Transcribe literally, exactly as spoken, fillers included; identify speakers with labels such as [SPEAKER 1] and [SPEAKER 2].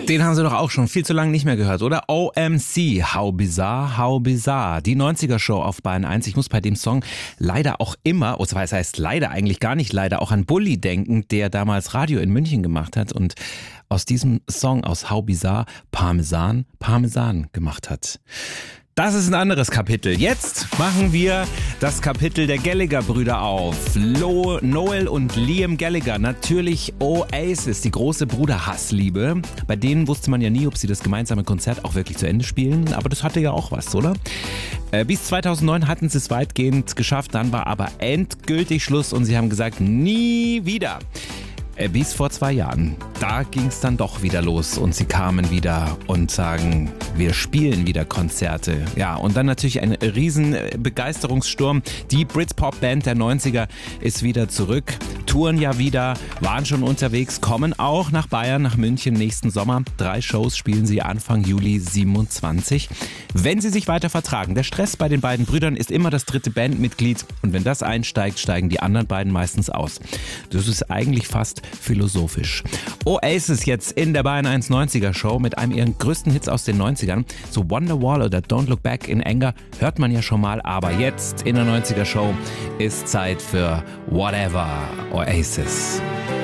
[SPEAKER 1] Den haben Sie doch auch schon viel zu lange nicht mehr gehört, oder? O M C, How Bizarre, How Bizarre. Die neunziger-Show auf Bayern eins. Ich muss bei dem Song leider auch immer, oder das heißt leider eigentlich gar nicht leider, auch an Bulli denken, der damals Radio in München gemacht hat und aus diesem Song, aus How Bizarre, Parmesan, Parmesan gemacht hat. Das ist ein anderes Kapitel. Jetzt machen wir das Kapitel der Gallagher-Brüder auf. Lo, Noel und Liam Gallagher, natürlich Oasis, die große Bruderhassliebe. Bei denen wusste man ja nie, ob sie das gemeinsame Konzert auch wirklich zu Ende spielen, aber das hatte ja auch was, oder? Äh, bis zweitausendneun hatten sie es weitgehend geschafft, dann war aber endgültig Schluss und sie haben gesagt, nie wieder. Bis vor zwei Jahren, da ging es dann doch wieder los und sie kamen wieder und sagen, wir spielen wieder Konzerte. Ja, und dann natürlich ein riesen Begeisterungssturm. Die Britpop-Band der neunziger ist wieder zurück, touren ja wieder, waren schon unterwegs, kommen auch nach Bayern, nach München nächsten Sommer. Drei Shows spielen sie Anfang Juli siebenundzwanzig. Wenn sie sich weiter vertragen, der Stress bei den beiden Brüdern ist immer das dritte Bandmitglied und wenn das einsteigt, steigen die anderen beiden meistens aus. Das ist eigentlich fast philosophisch. Oasis jetzt in der Bayern eins neunziger Show mit einem ihrer größten Hits aus den neunzigern. So Wonderwall oder Don't Look Back in Anger hört man ja schon mal, aber jetzt in der neunziger Show ist Zeit für Whatever Oasis.